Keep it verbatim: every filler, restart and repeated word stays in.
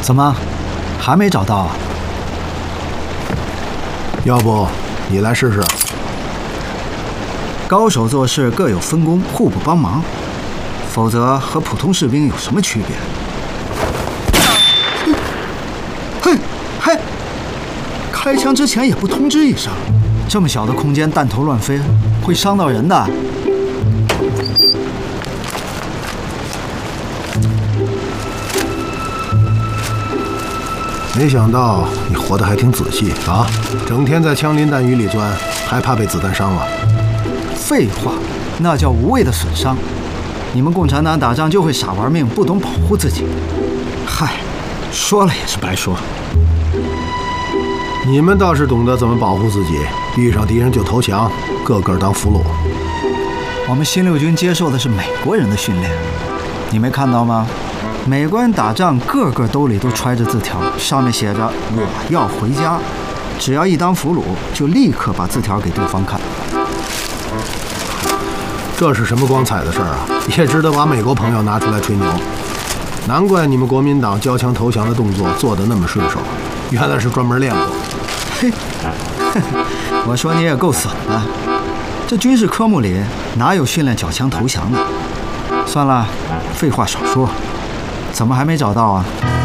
怎么，还没找到啊？ 要不你来试试？ 高手做事各有分工，互不帮忙，否则和普通士兵有什么区别？嘿，嘿，开枪之前也不通知一声，这么小的空间，弹头乱飞，会伤到人的。 没想到你活得还挺仔细啊！整天在枪林弹雨里钻，还怕被子弹伤了？ 废话，那叫无谓的损伤。你们共产党打仗就会傻玩命，不懂保护自己。嗨，说了也是白说。 你们倒是懂得怎么保护自己，遇上敌人就投降，个个当俘虏。 我们新六军接受的是美国人的训练，你没看到吗？美国人打仗个个兜里都揣着字条，上面写着“我要回家”，只要一当俘虏，就立刻把字条给对方看。 这是什么光彩的事儿啊？也值得把美国朋友拿出来吹牛。难怪你们国民党交枪投降的动作做得那么顺手，原来是专门练过。 嘿，我说你也够损的，这军事科目里哪有训练缴枪投降的？算了，废话少说，怎么还没找到啊？